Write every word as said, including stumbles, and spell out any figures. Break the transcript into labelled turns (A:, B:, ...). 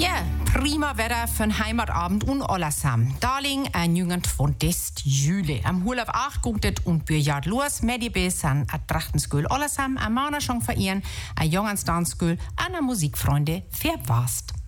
A: Ja, prima Wetter für einen Heimatabend und allesamt. Darling, ein Jüngend von Dest Jüle. Am Hurlaub acht guckt und Bürjard los, mit die Bes an a Trachtenskühl allesamt, a Mana schon verehren, a Jungens Tanzskühl, an a Musikfreunde verwast.